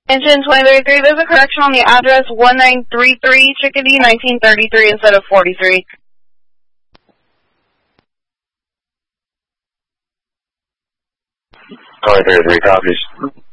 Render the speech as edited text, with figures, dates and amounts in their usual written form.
Engine 233, there's a correction on the address 1933 Chickadee, 1933 instead of 43. 2033 copies.